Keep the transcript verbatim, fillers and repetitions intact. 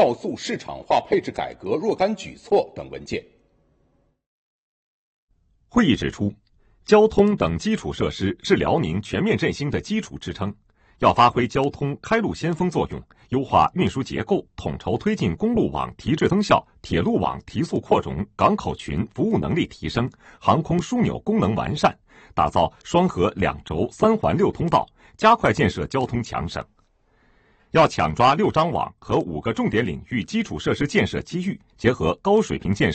要素市场化配置改革若干举措等文件。 会议指出，交通等基础设施是辽宁全面振兴的基础支撑，要发挥交通开路先锋作用，优化运输结构，统筹推进公路网提质增效、铁路网提速扩容、港口群服务能力提升、航空枢纽功能完善，打造双河两轴三环六通道，加快建设交通强省。要抢抓六张网和五个重点领域基础设施建设机遇，结合高水平建设